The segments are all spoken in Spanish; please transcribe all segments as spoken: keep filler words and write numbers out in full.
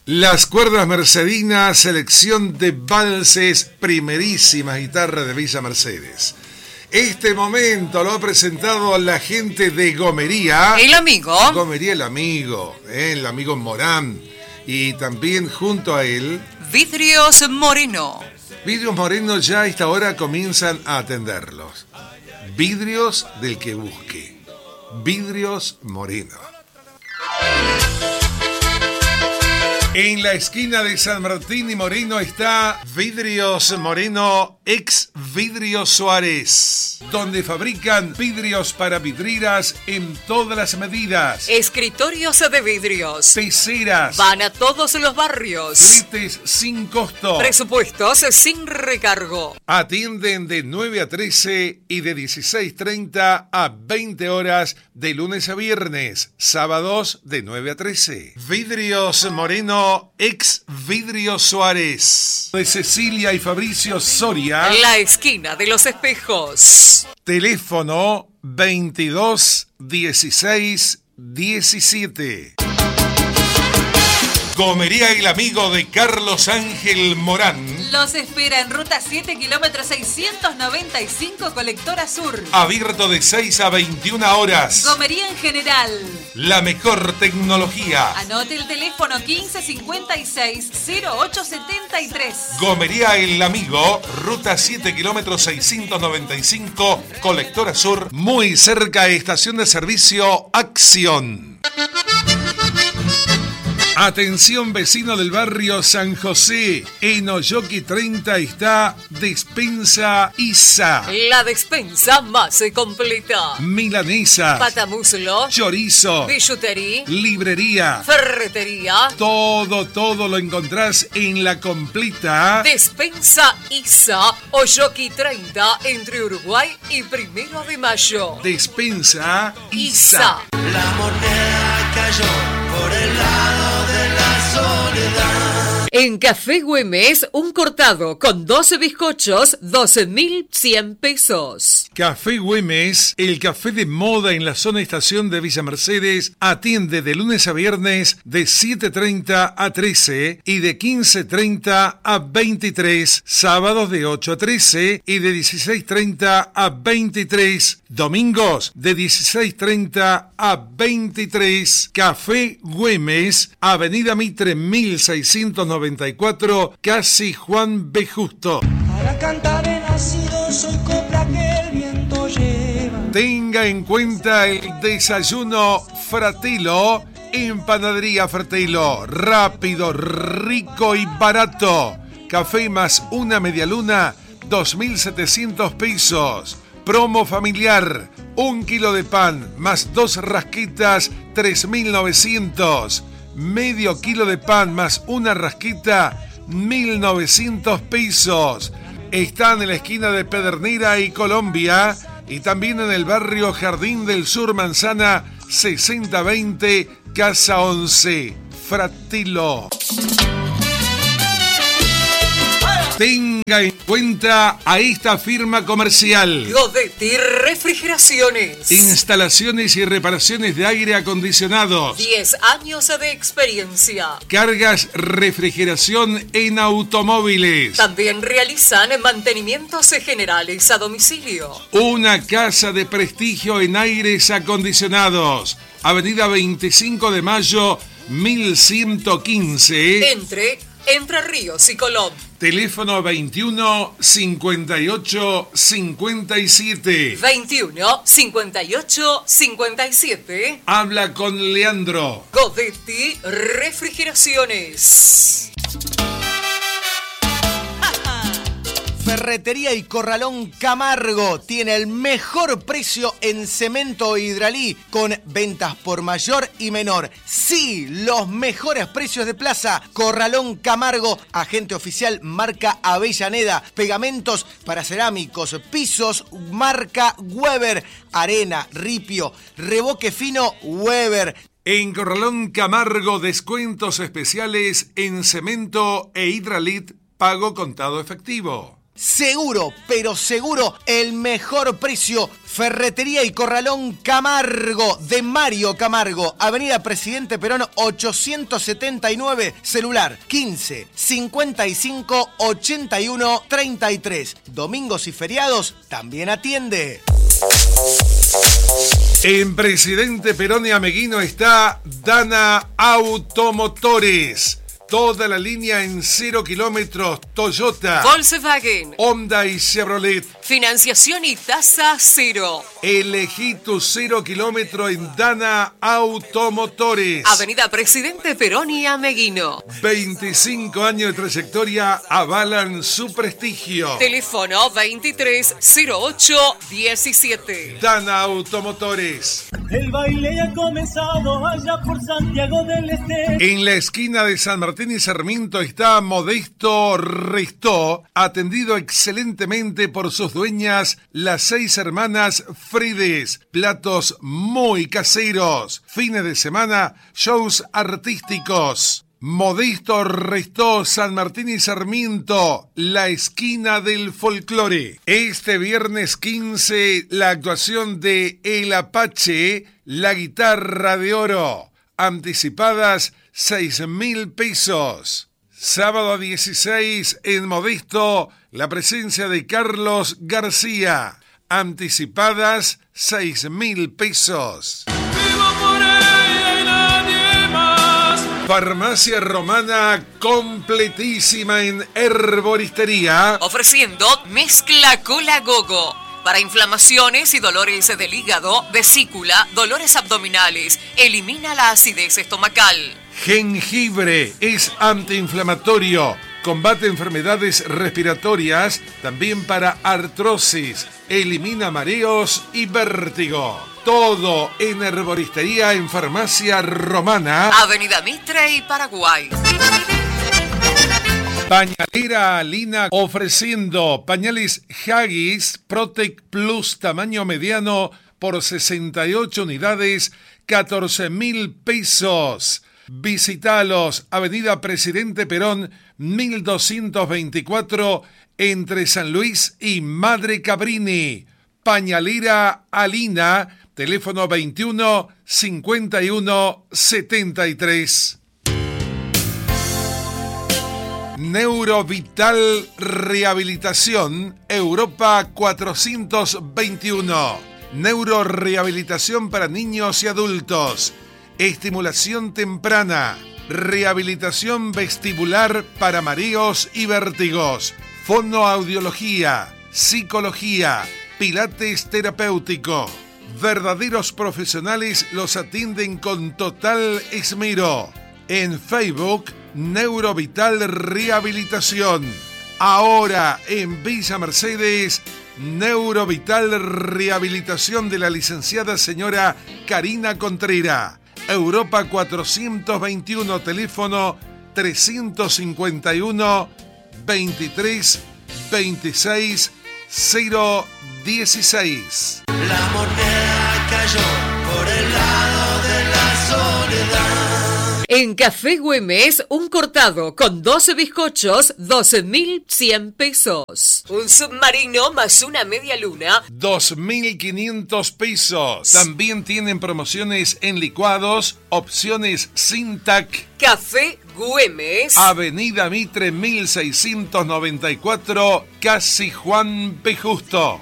Las cuerdas mercedinas, selección de valses, primerísima guitarra de Villa Mercedes. Este momento lo ha presentado la gente de Gomería. El amigo. Gomería el amigo, ¿eh? El amigo Morán. Y también junto a él... Vidrios Moreno. Vidrios Moreno ya a esta hora comienzan a atenderlos. Vidrios del que busque. Vidrios Moreno. En la esquina de San Martín y Moreno está Vidrios Moreno, ex Vidrio Suárez, donde fabrican vidrios para vidrieras en todas las medidas. Escritorios de vidrios. Peceras. Van a todos los barrios. Fletes sin costo. Presupuestos sin recargo. Atienden de nueve a trece y de dieciséis treinta a veinte horas de lunes a viernes. Sábados de nueve a trece. Vidrios Moreno, ex Vidrio Suárez, de Cecilia y Fabricio Soria. La esquina de los espejos. Teléfono veintidós dieciséis diecisiete. Gomería el amigo de Carlos Ángel Morán. Los espera en ruta siete, kilómetros seiscientos noventa y cinco, Colectora Sur. Abierto de seis a veintiuna horas. Gomería en general. La mejor tecnología. Anote el teléfono quince cincuenta y seis cero ocho setenta y tres. Gomería el amigo, ruta siete, kilómetros seiscientos noventa y cinco, Colectora Sur, muy cerca, estación de servicio Acción. Atención vecino del barrio San José, en Oyoki treinta está Despensa Isa. La despensa más completa. Milanesa, Patamuslo, chorizo, billutería, librería, ferretería. Todo, todo lo encontrás en la completa Despensa Isa, Oyoki treinta, entre Uruguay y Primero de Mayo. Despensa Isa. Isa. La moneda cayó por el lado de la soledad. En Café Güemes, un cortado con doce bizcochos, doce mil cien pesos. Café Güemes, el café de moda en la zona estación de Villa Mercedes, atiende de lunes a viernes de siete treinta a trece y de quince treinta a veintitrés, sábados de ocho a trece y de dieciséis treinta a veintitrés, domingos de dieciséis treinta a veintitrés. Café Güemes, Avenida Mitre mil seiscientos noventa y cuatro, casi Juan B. Justo. Para cantar he nacido, soy copla que el viento lleva. Tenga en cuenta el desayuno Fratello en Panadería Fratello. Rápido, rico y barato. Café más una medialuna, dos mil setecientos pesos. Promo familiar, un kilo de pan más dos rasquitas, tres mil novecientos. Medio kilo de pan más una rasquita, mil novecientos pesos. Están en la esquina de Pedernera y Colombia y también en el barrio Jardín del Sur, Manzana sesenta veinte, Casa once. Fratello. Tenga en cuenta a esta firma comercial. Godetti Refrigeraciones. Instalaciones y reparaciones de aire acondicionado. diez años de experiencia. Cargas, refrigeración en automóviles. También realizan mantenimientos generales a domicilio. Una casa de prestigio en aires acondicionados. Avenida veinticinco de mayo, mil ciento quince. Entre Entre Ríos y Colón. Teléfono veintiuno cincuenta y ocho cincuenta y siete. veintiuno cincuenta y ocho cincuenta y siete. Habla con Leandro. Godetti Refrigeraciones. Ferretería y Corralón Camargo tiene el mejor precio en cemento hidralí con ventas por mayor y menor. Sí, los mejores precios de plaza. Corralón Camargo, agente oficial marca Avellaneda. Pegamentos para cerámicos, pisos marca Weber. Arena, ripio, reboque fino Weber. En Corralón Camargo, descuentos especiales en cemento e hidralit, pago contado efectivo. Seguro, pero seguro, el mejor precio. Ferretería y Corralón Camargo, de Mario Camargo, Avenida Presidente Perón ochocientos setenta y nueve, celular quince, cincuenta y cinco, ochenta y uno, treinta y tres. Domingos y feriados también atiende. En Presidente Perón y Ameguino está Dana Automotores. Toda la línea en cero kilómetros, Toyota, Volkswagen, Honda y Chevrolet. financiación y tasa cero. Elegí tu cero kilómetro en Dana Automotores. Avenida Presidente Perón y Ameguino. veinticinco años de trayectoria avalan su prestigio. Teléfono veintitrés cero ocho diecisiete. Dana Automotores. El baile ha comenzado allá por Santiago del Este. En la esquina de San Martín y Sarmiento está Modesto Restó, atendido excelentemente por sus dueñas, las seis hermanas Frides. Platos muy caseros. Fines de semana, shows artísticos. Modesto Restó, San Martín y Sarmiento, la esquina del folclore. Este viernes quince, la actuación de El Apache, la guitarra de oro. Anticipadas seis mil pesos. Sábado dieciséis, en Modesto, la presencia de Carlos García. Anticipadas seis mil pesos. Vivo por ella y nadie más. Farmacia Romana completísima en herboristería. Ofreciendo mezcla cola gogo. Para inflamaciones y dolores del hígado, vesícula, dolores abdominales. Elimina la acidez estomacal. Jengibre es antiinflamatorio. Combate enfermedades respiratorias. También para artrosis. Elimina mareos y vértigo. Todo en herboristería en Farmacia Romana. Avenida Mitre y Paraguay. Pañalera Alina ofreciendo pañales Haggis Protect Plus tamaño mediano por sesenta y ocho unidades, catorce mil pesos. Visítalos, Avenida Presidente Perón, mil doscientos veinticuatro, entre San Luis y Madre Cabrini. Pañalera Alina, teléfono veintiuno, cincuenta y uno, setenta y tres. Neurovital Rehabilitación, Europa cuatrocientos veintiuno. Neurorehabilitación para niños y adultos. Estimulación temprana. Rehabilitación vestibular para mareos y vértigos. Fonoaudiología. Psicología. Pilates terapéutico. Verdaderos profesionales los atienden con total esmero. En Facebook, Neurovital Rehabilitación. Ahora en Villa Mercedes, Neurovital Rehabilitación de la licenciada señora Karina Contreras. Europa cuatrocientos veintiuno, teléfono trescientos cincuenta y uno, veintitrés, veintiséis, cero dieciséis. La moneda cayó por el lado de la soledad. En Café Güemes, un cortado con doce bizcochos, doce mil cien pesos. Un submarino más una media luna, dos mil quinientos pesos. También tienen promociones en licuados, opciones sin T A C. Café Güemes. Avenida Mitre mil seiscientos noventa y cuatro, casi Juan P. Justo.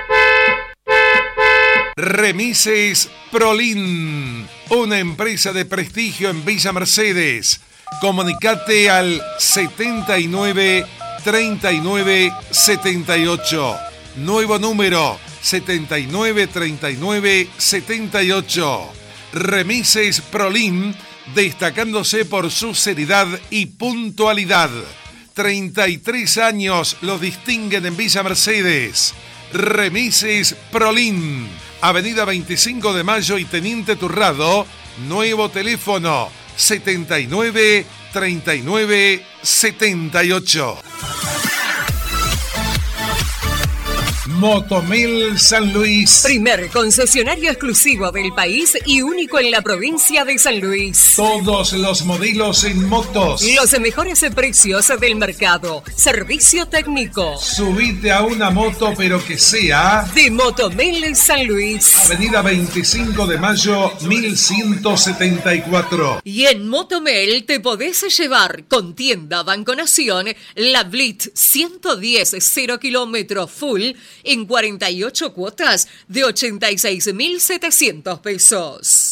Remises Prolin, una empresa de prestigio en Villa Mercedes. Comunicate al setenta y nueve, treinta y nueve, setenta y ocho. Nuevo número setenta y nueve, treinta y nueve, setenta y ocho. Remises Prolin, destacándose por su seriedad y puntualidad. treinta y tres años los distinguen en Villa Mercedes. Remises Prolin, Avenida veinticinco de Mayo y Teniente Turrado. Nuevo teléfono setenta y nueve, treinta y nueve, setenta y ocho. Motomel San Luis. Primer concesionario exclusivo del país y único en la provincia de San Luis. Todos los modelos en motos. Los mejores precios del mercado. Servicio técnico. Subite a una moto, pero que sea de Motomel San Luis. Avenida veinticinco de mayo, mil ciento setenta y cuatro. Y en Motomel te podés llevar con tienda Banco Nación la Blitz ciento diez cero kilómetros full en cuarenta y ocho cuotas de ochenta y seis mil setecientos pesos.